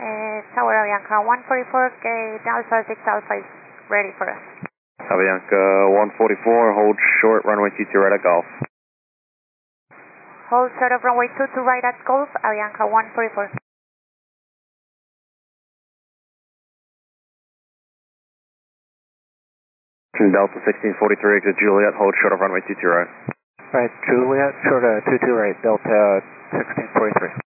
Tower Avianca 144, Alpha 6 Alpha is ready for us. Avianca 144, hold short, runway 22 right at Golf. Hold short of runway 22 right at Golf, Avianca 144. Delta 1643, exit Juliet, hold short of runway 22 right. Right, Juliet, short of 22 right, Delta 1643.